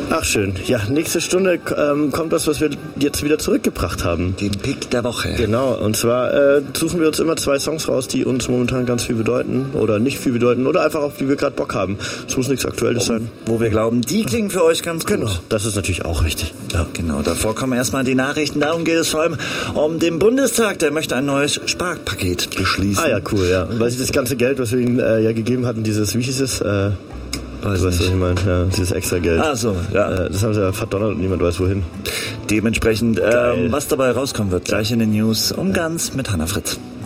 Ach schön. Ja, nächste Stunde kommt was wir jetzt wieder zurückgebracht haben. Den Pick der Woche. Genau, und zwar suchen wir uns immer 2 Songs raus, die uns momentan ganz viel bedeuten oder nicht viel bedeuten oder einfach auf die wir gerade Bock haben. Es muss nichts Aktuelles sein. Wo wir glauben, die klingen für euch ganz gut. Genau, das ist natürlich auch richtig. Ja, genau. Davor kommen erstmal die Nachrichten. Darum geht es vor allem um den Bundestag. Der möchte ein neues Sparpaket beschließen. Ah ja, cool, ja. Weil sie das ganze Geld, was wir ihnen ja gegeben hatten, dieses, wie hieß es? Weißt du, was ich meine? Ja, dieses extra Geld. Ach so, ja. Das haben sie ja verdonnert und niemand weiß wohin. Dementsprechend, was dabei rauskommen wird, gleich in den News. Ganz mit Hannah Fritz.